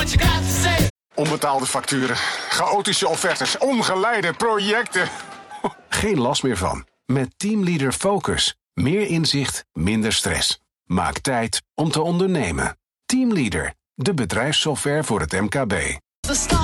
Onbetaalde facturen, chaotische offertes, ongeleide projecten. Geen last meer van. Met Teamleader Focus. Meer inzicht, minder stress. Maak tijd om te ondernemen. Teamleader, de bedrijfssoftware voor het MKB.